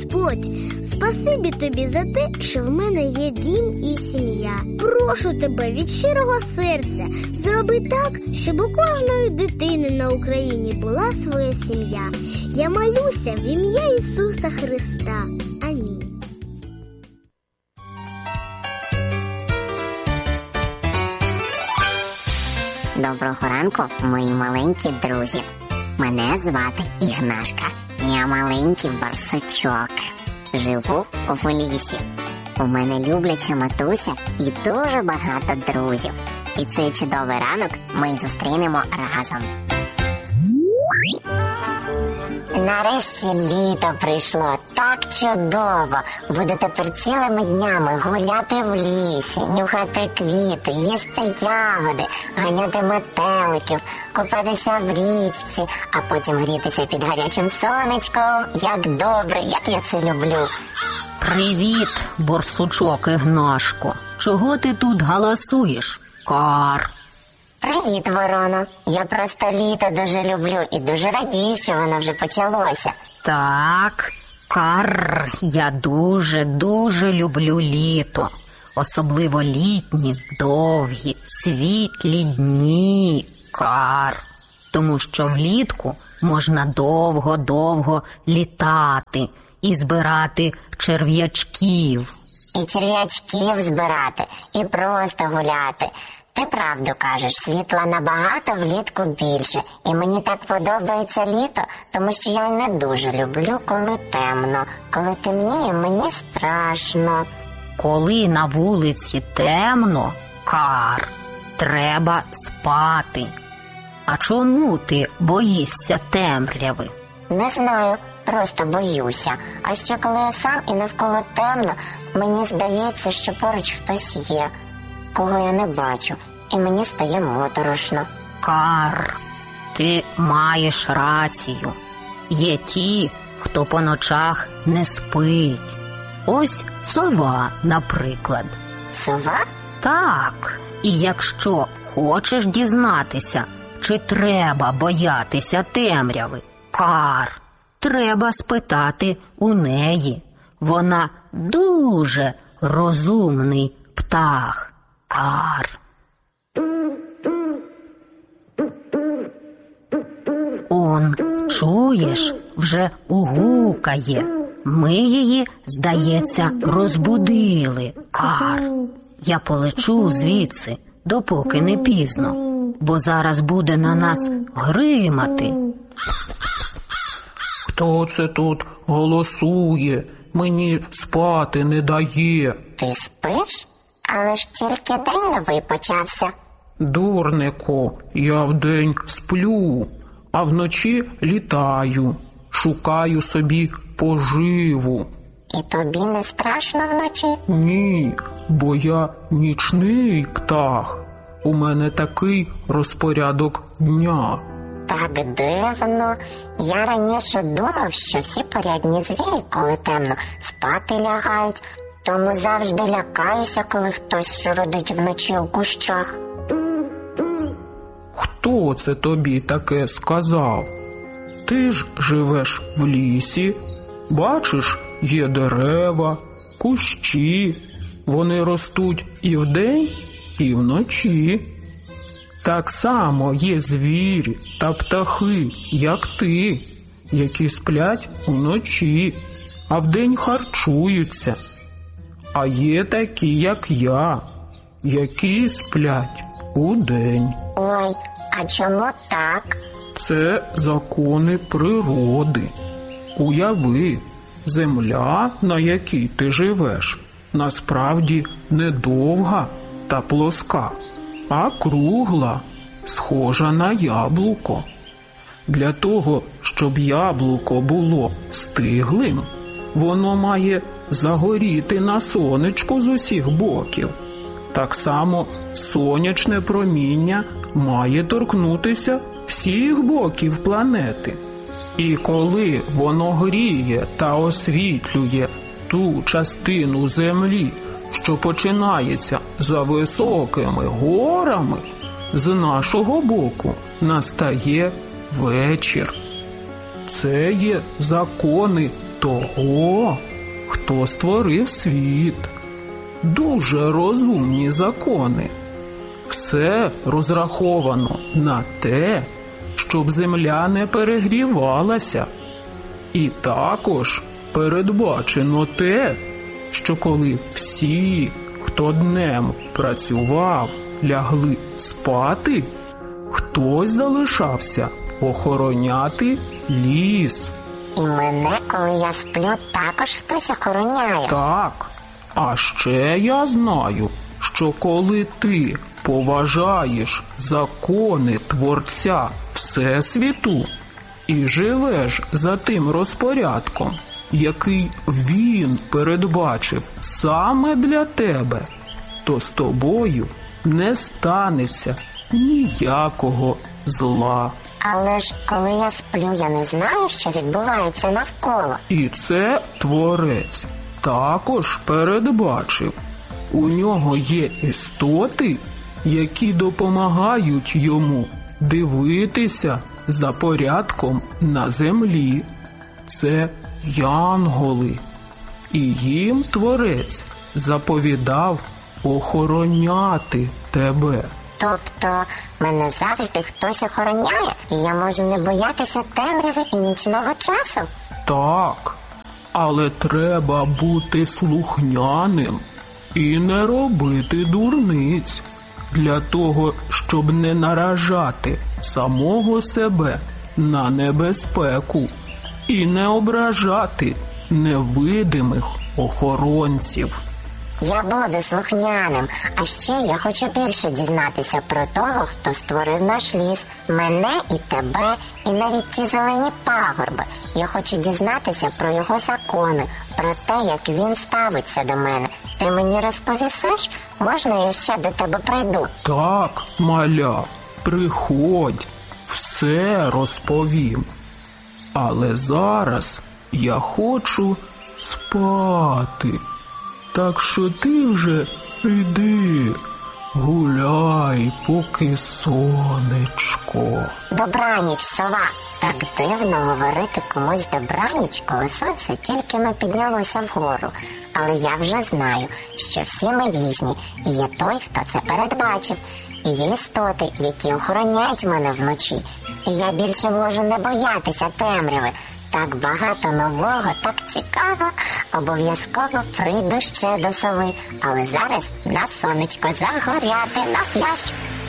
Господь, спасибі тобі за те, що в мене є дім і сім'я. Прошу тебе від щирого серця, зроби так, щоб у кожної дитини на Україні була своя сім'я. Я молюся в ім'я Ісуса Христа. Амінь. Доброго ранку, мої маленькі друзі. Мене звати Ігнашка. Я маленький барсучок. Живу в лісі. У мене любляча матуся і дуже багато друзів. І цей чудовий ранок ми зустрінемо разом. Нарешті літо прийшло. Так чудово. Буду тепер цілими днями гуляти в лісі, нюхати квіти, їсти ягоди, ганяти метеликів, купатися в річці, а потім грітися під гарячим сонечком. Як добре, як я це люблю. Привіт, борсучок Ігнашко. Чого ти тут галасуєш? Кар. Привіт, Ворона. Я просто літо дуже люблю і дуже радію, що воно вже почалося. Так, кар, я дуже люблю літо. Особливо літні, довгі, світлі дні. Кар. Тому що влітку можна довго літати і збирати черв'ячків. І черв'ячків збирати, і просто гуляти. Ти правду кажеш, світла набагато влітку більше. І мені так подобається літо, тому що я не дуже люблю, коли темно. Коли темніє, мені страшно. Коли на вулиці темно, кар, треба спати. А чому ти боїшся темряви? Не знаю, просто боюся. А ще коли я сам і навколо темно, мені здається, що поруч хтось є, кого я не бачу, і мені стає моторошно. Кар, ти маєш рацію. Є ті, хто по ночах не спить. Ось сова, наприклад. Сова? Так, і якщо хочеш дізнатися, чи треба боятися темряви, кар, треба спитати у неї. Вона дуже розумний птах. Кар. Он, чуєш, вже угукає. Ми її, здається, розбудили. Кар. Я полечу звідси, допоки не пізно, бо зараз буде на нас гримати. Хто це тут голосує? Мені спати не дає. Ти спиш? Але ж тільки день новий почався. Дурнику, я вдень сплю, а вночі літаю, шукаю собі поживу. І тобі не страшно вночі? Ні, бо я нічний птах. У мене такий розпорядок дня. Так дивно. Я раніше думав, що всі порядні звірі, коли темно, спати лягають. Тому завжди лякаюся, коли хтось шурудить вночі у кущах. Хто це тобі таке сказав? Ти ж живеш в лісі, бачиш, є дерева, кущі. Вони ростуть і вдень, і вночі. Так само є звірі та птахи, як ти, які сплять уночі, а вдень харчуються. А є такі, як я, які сплять удень. Ой, а чому так? Це закони природи. Уяви, земля, на якій ти живеш, насправді не довга та плоска, а кругла, схожа на яблуко. Для того, щоб яблуко було стиглим, воно має загоріти на сонечку з усіх боків. Так само сонячне проміння має торкнутися всіх боків планети. І коли воно гріє та освітлює ту частину землі, що починається за високими горами, з нашого боку настає вечір. Це є закони того, хто створив світ. Дуже розумні закони. Все розраховано на те, щоб земля не перегрівалася. І також передбачено те, що коли всі, хто днем працював, лягли спати, хтось залишався охороняти ліс. І мене, коли я сплю, також хтось охороняє. Так, а ще я знаю, що коли ти поважаєш закони Творця Всесвіту і живеш за тим розпорядком, який він передбачив саме для тебе, то з тобою не станеться ніякого зла. Але ж коли я сплю, я не знаю, що відбувається навколо. І це Творець також передбачив. У нього є істоти, які допомагають йому дивитися за порядком на землі. Це янголи. І їм Творець заповідав охороняти тебе. Тобто мене завжди хтось охороняє, і я можу не боятися темряви і нічного часу? Так, але треба бути слухняним і не робити дурниць для того, щоб не наражати самого себе на небезпеку і не ображати невидимих охоронців. Я буду слухняним, а ще я хочу більше дізнатися про того, хто створив наш ліс, мене і тебе, і навіть ці зелені пагорби. Я хочу дізнатися про його закони, про те, як він ставиться до мене. Ти мені розповісиш? Можна я ще до тебе прийду? Так, маля, приходь, все розповім. Але зараз я хочу спати. Так що ти вже йди, гуляй, поки сонечко. Добраніч, сова. Так дивно говорити комусь добраніч, коли сонце тільки не піднялося вгору. Але я вже знаю, що всі ми різні, і є той, хто це передбачив. І є істоти, які охороняють мене вночі. І я більше можу не боятися темряви. Так багато нового, так цікаво. Обов'язково прийду ще до сови. Але зараз на сонечко загоряти на пляж.